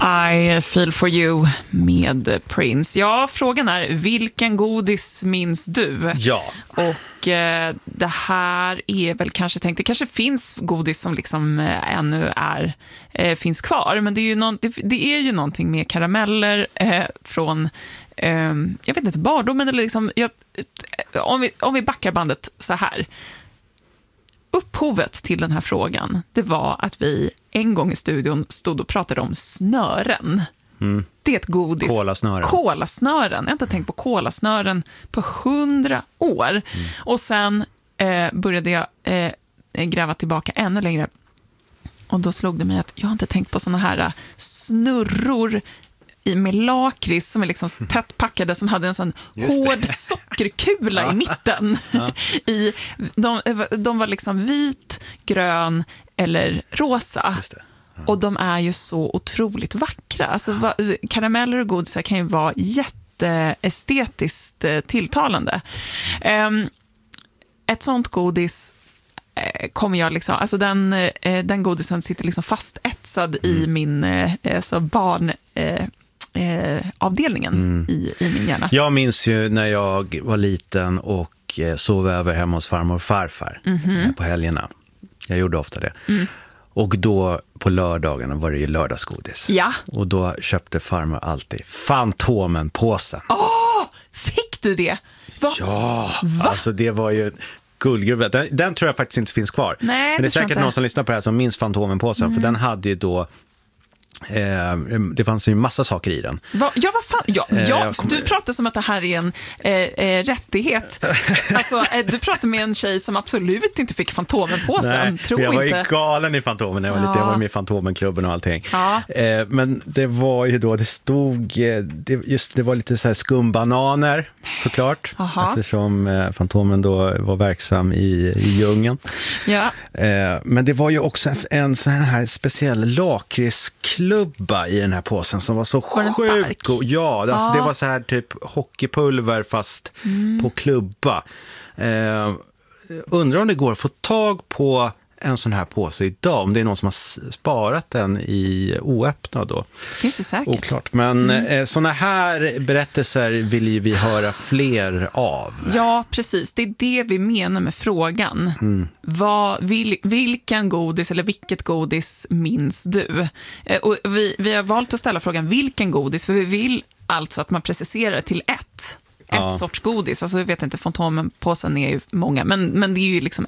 I feel for you med Prince. Ja, frågan är, vilken godis minns du? Ja. Och det här är väl kanske tänkt, det kanske finns godis som liksom ännu finns kvar, men det är ju någonting med karameller från jag vet inte, barndomen eller liksom, om vi backar bandet så här. Upphovet till den här frågan, det var att vi en gång i studion stod och pratade om snören. Det är ett godis. Kolasnören. Jag har inte tänkt på kolasnören på 100 år. Och sen började jag gräva tillbaka ännu längre. Och då slog det mig att jag har inte tänkt på såna här snurror med lakrits som är liksom tätt packade, som hade en sån hård sockerkula i mitten. Ja. De var liksom vit, grön eller rosa. Och de är ju så otroligt vackra. Alltså, karameller och godisar kan ju vara jätteestetiskt tilltalande. Ett sånt godis kommer jag liksom, alltså den godisen sitter liksom fastetsad i min avdelningen i min hjärna. Jag minns ju när jag var liten och sov över hemma hos farmor och farfar på helgerna. Jag gjorde ofta det. Och då på lördagarna var det ju lördagsgodis. Ja. Och då köpte farmor alltid Fantomen-påsen. Fick du det? Ja, alltså det var ju guldgruva. Den tror jag faktiskt inte finns kvar. Nej, men det är säkert någon som lyssnar på det här som minns Fantomen-påsen. För den hade ju då det fanns ju massa saker i den. Vad fan? Du pratar som att det här är en rättighet. Alltså, du pratar med en tjej som absolut inte fick Fantomen-påsen. Jag var ju galen i Fantomen när jag var lite. Jag var med i Fantomenklubben och allting. Ja. Men det var ju då, det stod det var lite så här skumbananer såklart. Aha. Eftersom Fantomen då var verksam i djungeln. Ja. Men det var ju också en sån här speciell lakritsklubba i den här påsen som var så sjukt god. Ja, alltså det var så här typ hockeypulver fast på klubba. Undrar om det går att få tag på en sån här påse idag, om det är någon som har sparat den i oöppnad då. Finns det säkert. Oklart, men såna här berättelser vill ju vi höra fler av. Ja, precis. Det är det vi menar med frågan. Vilken godis eller vilket godis minns du? Och vi har valt att ställa frågan vilken godis, för vi vill alltså att man preciserar till ett sorts godis. Alltså jag vet inte, Fantomen-påsen är ju många, men det är ju liksom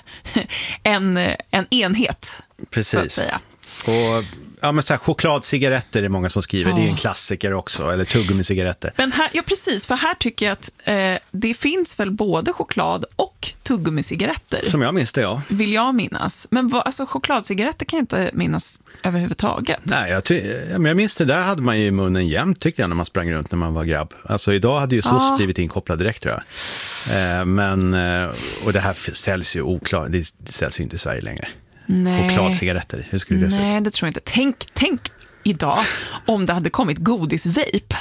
en enhet. Precis. Så att säga. Och men så här, chokladcigaretter är många som skriver. Det är en klassiker också, eller tuggummi-cigaretter. Men här, ja precis, för här tycker jag att det finns väl både choklad och tuggummi-cigaretter. Som jag minns det, ja. Vill jag minnas. Men alltså chokladcigaretter kan jag inte minnas överhuvudtaget. Nej, men jag minns det där hade man ju i munnen jämt, tyckte jag, när man sprang runt när man var grabb. Alltså idag hade ju SOS blivit inkopplad direkt, tror jag. Men, och det här säljs ju oklart, det säljs ju inte i Sverige längre. Nej. Chokladcigaretter, hur skulle det se ut? Nej, det tror jag inte. Tänk idag om det hade kommit godisvape.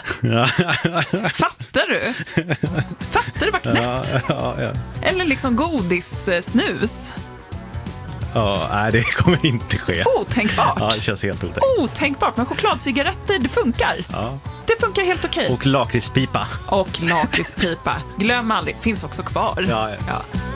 Fattar du? Fattar du vad knäppt? Ja. Eller liksom godissnus. Ja, nej, det kommer inte ske. Otänkbart. Ja, det känns helt otänkbart, men chokladcigaretter, det funkar. Ja. Det funkar helt okej. Och lakritspipa. Glöm aldrig, finns också kvar. Ja.